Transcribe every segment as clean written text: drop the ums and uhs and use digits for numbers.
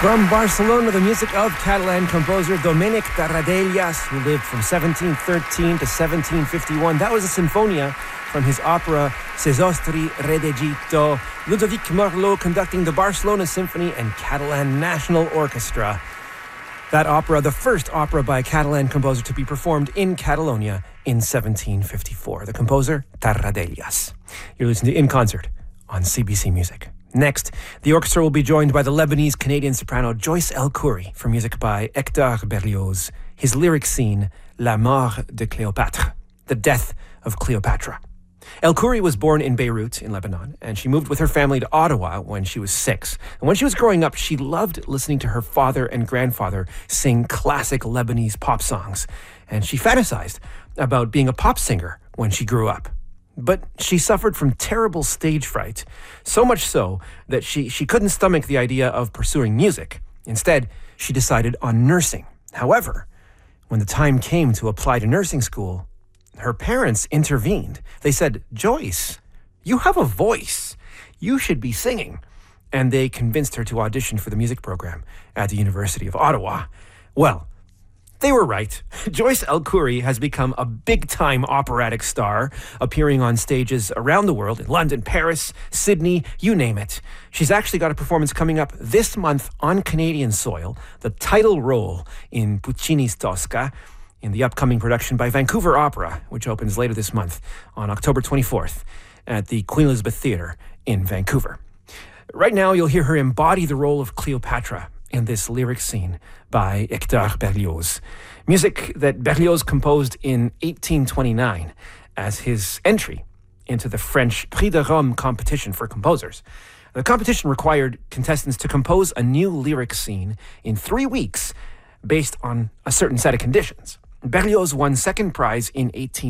From Barcelona, the music of Catalan composer Domènec Tarradellas, who lived from 1713 to 1751. That was a sinfonia from his opera Sesostri Re d'Egitto. Ludovic Merlot conducting the Barcelona Symphony and Catalan National Orchestra. That opera, the first opera by a Catalan composer to be performed in Catalonia in 1754. The composer, Tarradellas. You're listening to In Concert on CBC Music. Next, the orchestra will be joined by the Lebanese-Canadian soprano Joyce El Khoury for music by Hector Berlioz. His lyric scene, La Mort de Cléopâtre, the death of Cleopatra. El Khoury was born in Beirut in Lebanon, and she moved with her family to Ottawa when she was 6. And when she was growing up, she loved listening to her father and grandfather sing classic Lebanese pop songs. And she fantasized about being a pop singer when she grew up. But she suffered from terrible stage fright, so much so that she couldn't stomach the idea of pursuing music. Instead, she decided on nursing. However, when the time came to apply to nursing school, her parents intervened. They said, "Joyce, you have a voice. You should be singing." And they convinced her to audition for the music program at the University of Ottawa. Well, they were right. Joyce El Khoury has become a big-time operatic star, appearing on stages around the world, in London, Paris, Sydney, you name it. She's actually got a performance coming up this month on Canadian soil, the title role in Puccini's Tosca, in the upcoming production by Vancouver Opera, which opens later this month on October 24th at the Queen Elizabeth Theatre in Vancouver. Right now, you'll hear her embody the role of Cleopatra in this lyric scene by Hector Berlioz. Music that Berlioz composed in 1829 as his entry into the French Prix de Rome competition for composers. The competition required contestants to compose a new lyric scene in 3 weeks based on a certain set of conditions. Berlioz won second prize in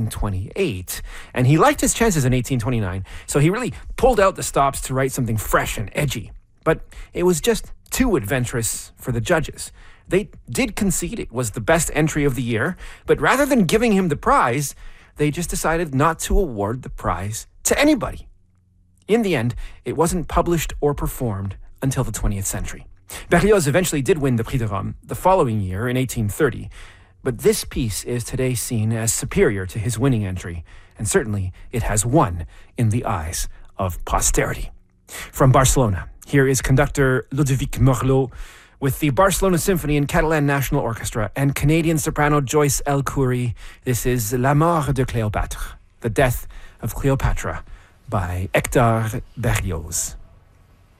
1828, and he liked his chances in 1829, so he really pulled out the stops to write something fresh and edgy. But it was just too adventurous for the judges. They did concede it was the best entry of the year, but rather than giving him the prize, they just decided not to award the prize to anybody. In the end, it wasn't published or performed until the 20th century. Berlioz eventually did win the Prix de Rome the following year in 1830, but this piece is today seen as superior to his winning entry, and certainly it has won in the eyes of posterity. From Barcelona, here is conductor Ludovic Merlot with the Barcelona Symphony and Catalan National Orchestra and Canadian soprano Joyce El Khoury. This is La Mort de Cléopâtre, the death of Cleopatra by Hector Berlioz.